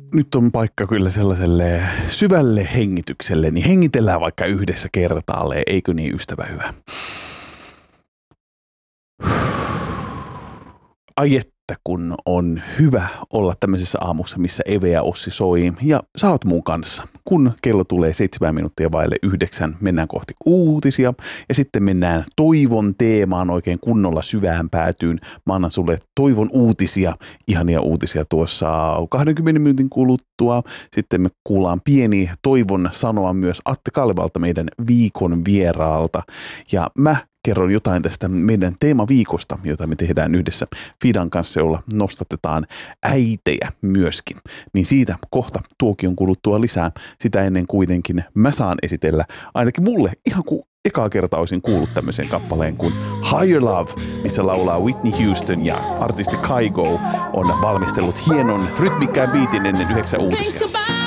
nyt on paikka kyllä sellaiselle syvälle hengitykselle, niin hengitellään vaikka yhdessä kertaalleen, eikö niin, ystävä hyvä? Ai että kun on hyvä olla tämmöisessä aamussa, missä Eve ja Ossi soi ja sä oot mun kanssa. Kun kello tulee 7 minuuttia vaille 9, mennään kohti uutisia ja sitten mennään toivon teemaan oikein kunnolla syvään päätyyn. Mä annan sulle toivon uutisia, ihania uutisia tuossa 20 minuutin kuluttua. Sitten me kuullaan pieni toivon sanoa myös Atte Kalvalta, meidän viikon vieraalta. Ja mä kerron jotain tästä meidän teemaviikosta, jota me tehdään yhdessä Fidan kanssa, jolla nostatetaan äitejä myöskin. Niin siitä kohta tuokion kuluttua lisää. Sitä ennen kuitenkin mä saan esitellä, ainakin mulle ihan kuin ekaa kertaa olisin kuullut tämmöisen kappaleen kuin Higher Love, missä laulaa Whitney Houston ja artisti Kygo on valmistellut hienon rytmikkään biitin ennen 9 uutisia.